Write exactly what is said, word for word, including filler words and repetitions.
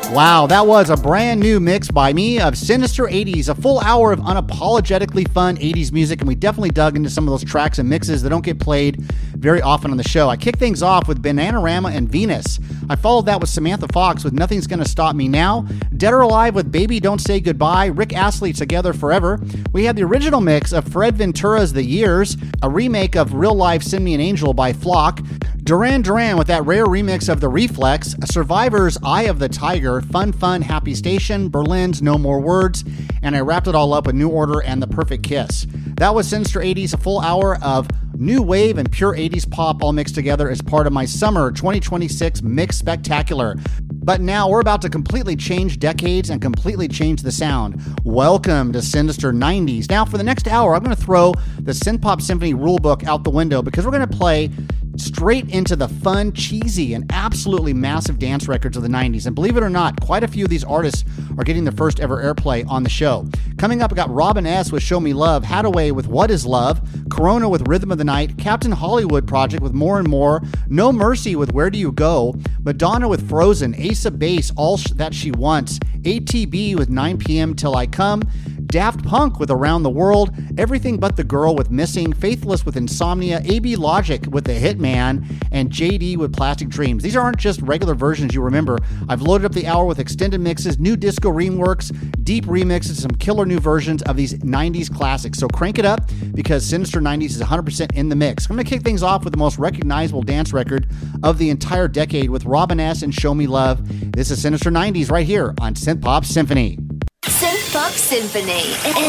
Wow, that was a brand new mix by me of Sinister eighties, a full hour of unapologetically fun eighties music, and we definitely dug into some of those tracks and mixes that don't get played very often on the show. I kicked things off with Bananarama and Venus. I followed that with Samantha Fox with Nothing's Gonna Stop Me Now, Dead or Alive with Baby Don't Say Goodbye, Rick Astley Together Forever. We had the original mix of Fred Ventura's The Years, a remake of Real Life Send Me an Angel by Flock, Duran Duran with that rare remix of The Reflex, Survivor's Eye of the Tiger, Fun Fun Happy Station, Berlin's No More Words, and I wrapped it all up with New Order and The Perfect Kiss. That was Sinister eighties, a full hour of new wave and pure eighties pop all mixed together as part of my summer twenty twenty-six Mix Spectacular. But now we're about to completely change decades and completely change the sound. Welcome to Sinister nineties. Now for the next hour, I'm going to throw the Synth Pop Symphony rulebook out the window because we're going to play straight into the fun, cheesy, and absolutely massive dance records of the nineties. And believe it or not, quite a few of these artists are getting their first ever airplay on the show. Coming up, I got Robin S. with Show Me Love, Hadaway with What Is Love, Corona with Rhythm of the Night, Captain Hollywood Project with More and More, No Mercy with Where Do You Go, Madonna with Frozen, Ace of Base, All That She Wants, A T B with nine p.m. Till I Come, Daft Punk with Around the World, Everything But the Girl with Missing, Faithless with Insomnia, A B Logic with The Hitman, and J D with Plastic Dreams. These aren't just regular versions you remember. I've loaded up the hour with extended mixes, new disco reworks, deep remixes, some killer new versions of these nineties classics. So crank it up because Sinister nineties is one hundred percent in the mix. I'm going to kick things off with the most recognizable dance record of the entire decade with Robin S. and Show Me Love. This is Sinister nineties right here on Synth Pop Symphony. Synth Pop Symphony.